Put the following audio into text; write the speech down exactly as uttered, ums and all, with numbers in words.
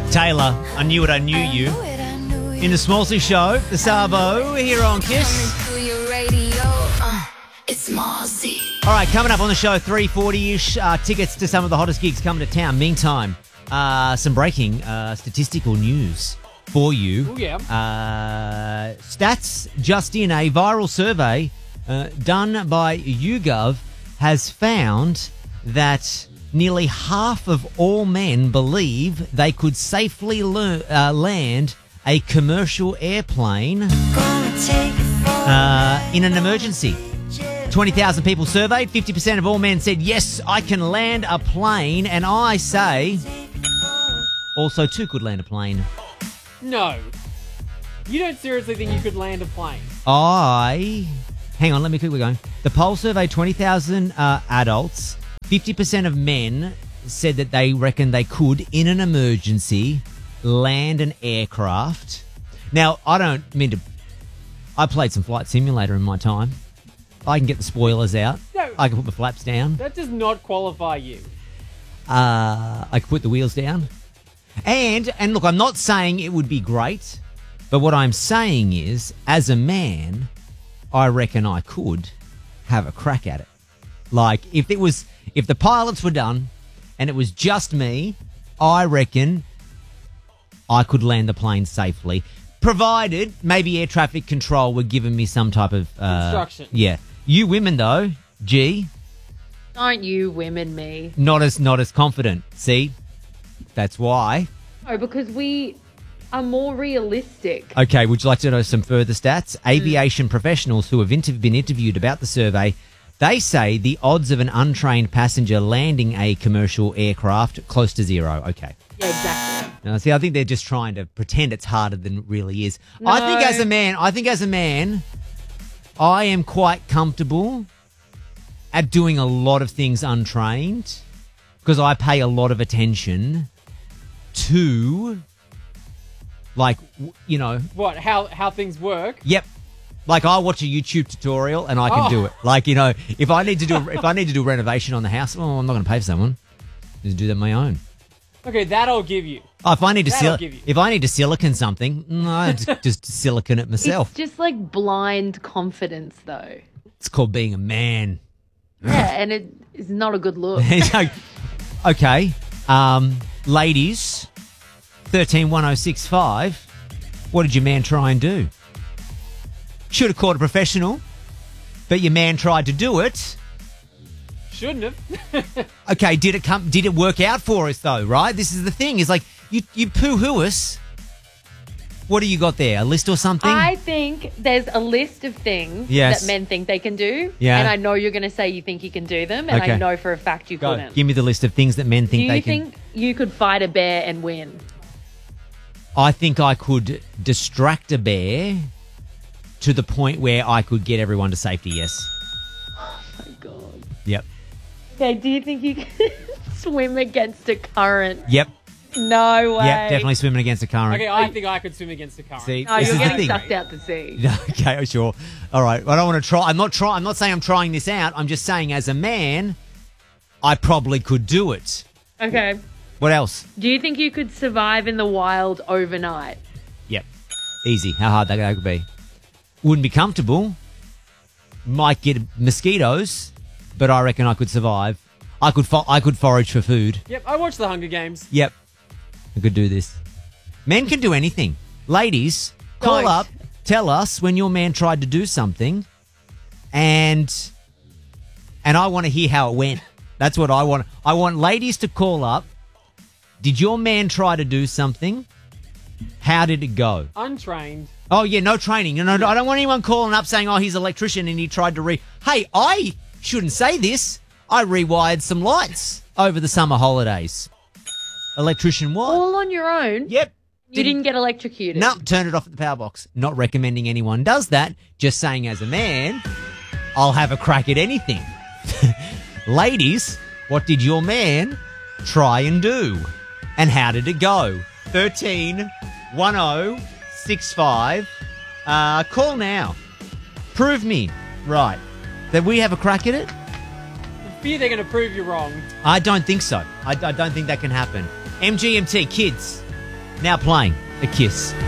Taylor, I knew it, I knew you. In the Smallsy Show, the Sabo here on Kiss. It's Smallsy. All right, coming up on the show, three forty-ish, uh, tickets to some of the hottest gigs coming to town. Meantime, uh, some breaking uh, statistical news for you. Oh, yeah. Uh, stats just in, a viral survey uh, done by YouGov has found that nearly half of all men believe they could safely lear- uh, land a commercial airplane uh, in an emergency. twenty thousand people surveyed, fifty percent of all men said, yes, I can land a plane, and I say also too could land a plane. No. You don't seriously think you could land a plane? I... Hang on, let me quickly go. The poll surveyed twenty thousand uh, adults. fifty percent of men said that they reckon they could, in an emergency, land an aircraft. Now, I don't mean to... I played some Flight Simulator in my time. I can get the spoilers out. No. I can put the flaps down. That does not qualify you. Uh, I can put the wheels down. And, and look, I'm not saying it would be great, but what I'm saying is, as a man, I reckon I could have a crack at it. Like, if it was, if the pilots were done and it was just me, I reckon I could land the plane safely, provided maybe air traffic control were giving me some type of uh, instruction. Yeah, you women though, G, Aren't you women me? not as not as confident. See, that's why. No, because we are more realistic. Okay, would you like to know some further stats? Aviation professionals who have inter- been interviewed about the survey, they say the odds of an untrained passenger landing a commercial aircraft close to zero. Okay. Yeah, exactly. Now, see, I think they're just trying to pretend it's harder than it really is. I think No. as a man, I think as a man, I am quite comfortable at doing a lot of things untrained because I pay a lot of attention to, like, w- you know, What? How how things work? yep. Like, I watch a YouTube tutorial and I can Oh. do it. Like, you know, if I need to do if I need to do renovation on the house, well, I'm not going to pay for someone. Just do that on my own. Okay, that I'll give you. Oh, if I need to That'll sil- give you. if I need to silicon something, no, I just, just silicon it myself. It's just like blind confidence, though. It's called being a man. Yeah, and it is not a good look. So, okay, um, ladies, thirteen one oh six five. What did your man try and do? Should have called a professional, but your man tried to do it. Shouldn't have. Okay, did it come? Did it work out for us though? Right. This is the thing. Is like you you poo-hoo us. What do you got there? A list or something? I think there's a list of things Yes. that men think they can do. Yeah. And I know you're going to say you think you can do them, and Okay. I know for a fact you Go. couldn't. Give me the list of things that men do think you they can. think you could fight a bear and win? I think I could distract a bear to the point where I could get everyone to safety. Yes. Oh my God. Yep. Okay, do you think you can swim against a current? Yep. No way. Yep. Definitely swimming against a current. Okay, I think I could swim against the current. See, No, this you're is the getting thing. sucked out to sea. Okay, sure. All right. I don't want to try. I'm not trying. I'm not saying I'm trying this out. I'm just saying, as a man, I probably could do it. Okay. What else? Do you think you could survive in the wild overnight? Yep. Easy. How hard that, that could be. Wouldn't be comfortable. Might get mosquitoes, but I reckon I could survive. I could. Fo- I could forage for food. Yep, I watched The Hunger Games. Yep. I could do this. Men can do anything. Ladies, call Don't. up. Tell us when your man tried to do something, and and I want to hear how it went. That's what I want. I want ladies to call up. Did your man try to do something? How did it go? Untrained. Oh, yeah, no training. No, no, I don't want anyone calling up saying, oh, he's an electrician and he tried to re... Hey, I shouldn't say this. I rewired some lights over the summer holidays. Electrician what? All on your own? Yep. You didn't get electrocuted? No, turn it off at the power box. Not recommending anyone does that. Just saying as a man, I'll have a crack at anything. Ladies, what did your man try and do? And how did it go? thirteen one oh six five. Uh, call now. Prove me right that we have a crack at it. I fear they're going to prove you wrong. I don't think so. I, I don't think that can happen. M G M T, kids, Now playing A Kiss.